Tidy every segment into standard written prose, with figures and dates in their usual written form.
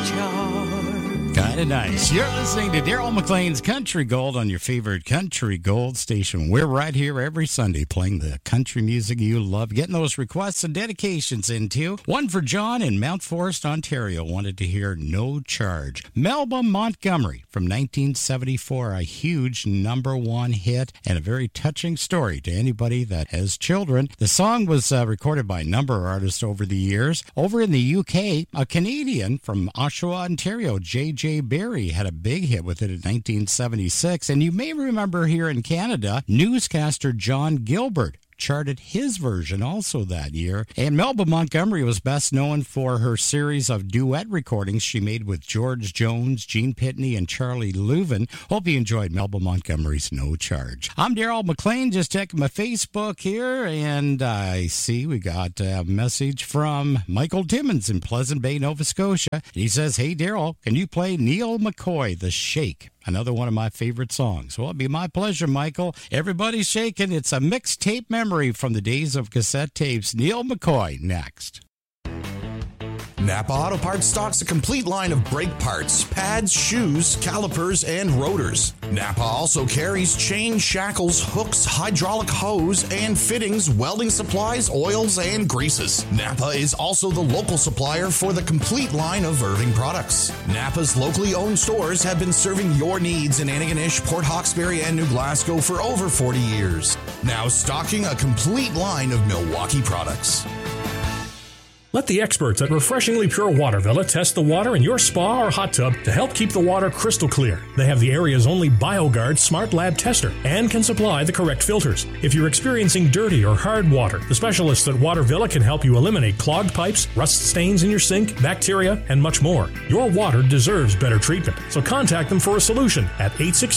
charge. Kind of nice. You're listening to Daryl McLean's Country Gold on your favorite Country Gold station. We're right here every Sunday playing the country music you love, getting those requests and dedications into. One for John in Mount Forest, Ontario, wanted to hear No Charge. Melba Montgomery from 1974, a huge #1 hit and a very touching story to anybody that has children. The song was recorded by a number of artists over the years. Over in the UK, a Canadian from Oshawa, Ontario, J.J. Barry, had a big hit with it in 1976. And you may remember here in Canada, newscaster John Gilbert charted his version also that year. And Melba Montgomery was best known for her series of duet recordings she made with George Jones, Gene Pitney, and Charlie Louvin. Hope you enjoyed Melba Montgomery's No Charge. I'm Daryl McLean, just checking my Facebook here, and I see we got a message from Michael Timmons in Pleasant Bay, Nova Scotia. He says, "Hey Daryl, can you play Neil McCoy, The Shake? Another one of my favorite songs." Well, it'd be my pleasure, Michael. Everybody's shaking. It's a mixtape memory from the days of cassette tapes. Neil McCoy next. Napa Auto Parts stocks a complete line of brake parts, pads, shoes, calipers, and rotors. Napa also carries chain, shackles, hooks, hydraulic hose, and fittings, welding supplies, oils, and greases. Napa is also the local supplier for the complete line of Irving products. Napa's locally owned stores have been serving your needs in Antigonish, Port Hawkesbury, and New Glasgow for over 40 years. Now stocking a complete line of Milwaukee products. Let the experts at Refreshingly Pure Water Villa test the water in your spa or hot tub to help keep the water crystal clear. They have the area's only BioGuard Smart Lab tester and can supply the correct filters. If you're experiencing dirty or hard water, the specialists at Water Villa can help you eliminate clogged pipes, rust stains in your sink, bacteria, and much more. Your water deserves better treatment, so contact them for a solution at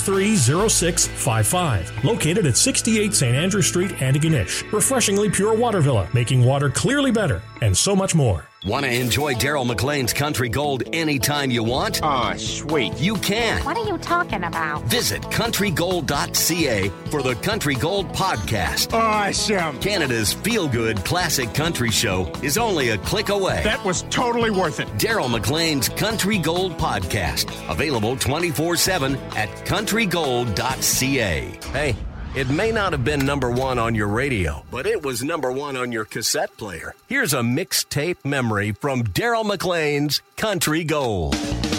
863-0655. Located at 68 St. Andrew Street, Antigonish. Refreshingly Pure Water Villa, making water clearly better, and so much more. Want to enjoy Daryl McLean's Country Gold anytime you want? Oh, sweet. You can. What are you talking about? Visit countrygold.ca for the Country Gold Podcast. Awesome. Canada's feel-good classic country show is only a click away. That was totally worth it. Daryl McLean's Country Gold Podcast. Available 24/7 at countrygold.ca. Hey, it may not have been #1 on your radio, but it was #1 on your cassette player. Here's a mixtape memory from Daryl McLean's Country Gold.